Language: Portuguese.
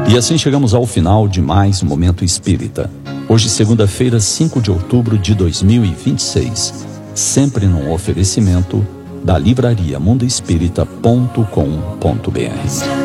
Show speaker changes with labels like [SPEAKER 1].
[SPEAKER 1] E assim chegamos ao final de mais um Momento Espírita. Hoje, segunda-feira, 5 de outubro de 2026. Sempre num oferecimento da livraria mundoespírita.com.br.